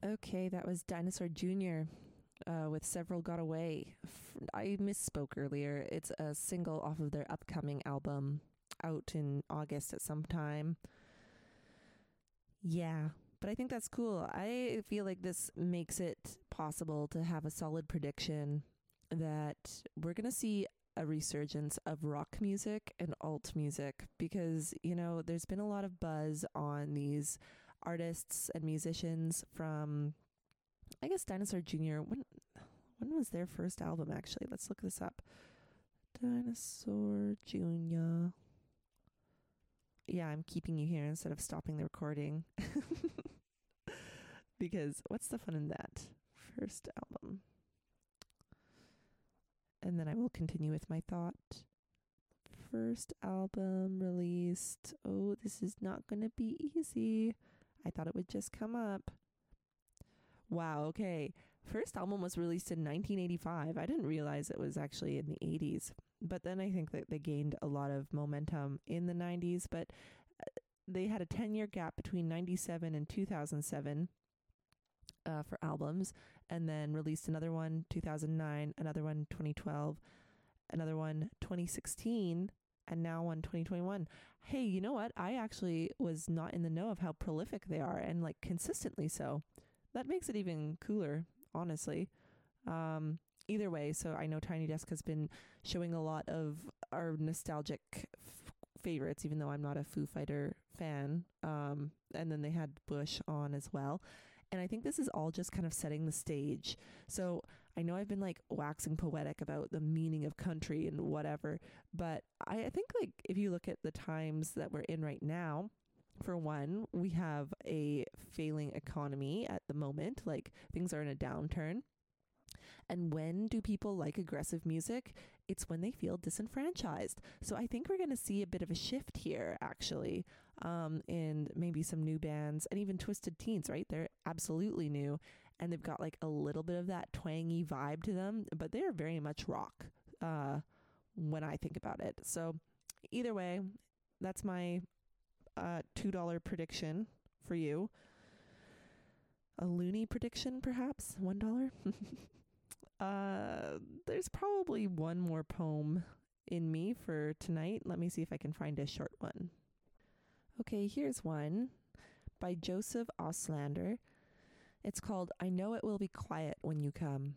Okay, that was Dinosaur Jr. With Several Got Away. I misspoke earlier. It's a single off of their upcoming album out in August at some time. Yeah, but I think that's cool. I feel like this makes it possible to have a solid prediction that we're going to see a resurgence of rock music and alt music because, there's been a lot of buzz on these artists and musicians from, I guess, Dinosaur Jr. When was their first album, actually? Let's look this up. Dinosaur Jr. Yeah, I'm keeping you here instead of stopping the recording. Because what's the fun in that? First album. And then I will continue with my thought. First album released. Oh, this is not going to be easy. I thought it would just come up. Wow, okay. First album was released in 1985. I didn't realize it was actually in the 80s. But then I think that they gained a lot of momentum in the 90s. But they had a 10-year gap between 97 and 2007 for albums. And then released another one 2009, another one 2012, another one 2016, and now one 2021. Hey, you know what? I actually was not in the know of how prolific they are, and like consistently so. That makes it even cooler, honestly. Either way, so I know Tiny Desk has been showing a lot of our nostalgic favorites, even though I'm not a Foo Fighter fan. And then they had Bush on as well. And I think this is all just kind of setting the stage. So I know I've been like waxing poetic about the meaning of country and whatever, but I think like if you look at the times that we're in right now, for one, we have a failing economy at the moment, like things are in a downturn. And when do people like aggressive music? It's when they feel disenfranchised. So I think we're going to see a bit of a shift here, actually, in maybe some new bands and even Twisted Teens, right? They're absolutely new and they've got like a little bit of that twangy vibe to them, but they're very much rock when I think about it. So either way, that's my $2 prediction for you. A loony prediction, perhaps? $1? There's probably one more poem in me for tonight. Let me see if I can find a short one. Okay, here's one by Joseph Auslander. It's called I Know It Will Be Quiet When You Come.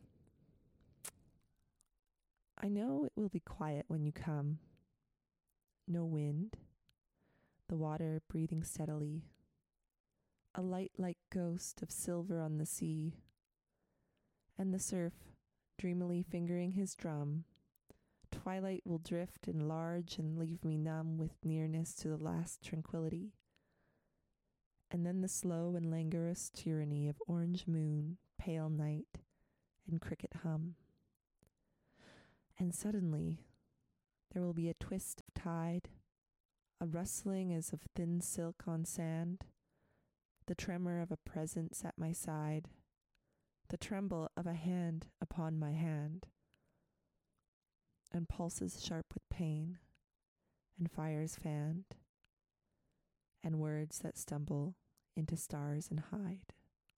I know it will be quiet when you come. No wind, the water breathing steadily, a light like ghost of silver on the sea, and the surf dreamily fingering his drum. Twilight will drift and enlarge and leave me numb with nearness to the last tranquility. And then the slow and languorous tyranny of orange moon, pale night, and cricket hum. And suddenly there will be a twist of tide, a rustling as of thin silk on sand, the tremor of a presence at my side, the tremble of a hand upon my hand, and pulses sharp with pain, and fires fanned, and words that stumble into stars and hide.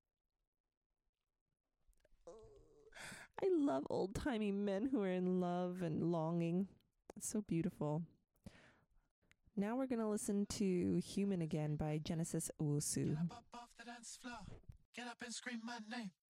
I love old-timey men who are in love and longing. It's so beautiful. Now we're going to listen to Human Again by Genesis Owusu. Get up off the dance floor. Get up and scream my name.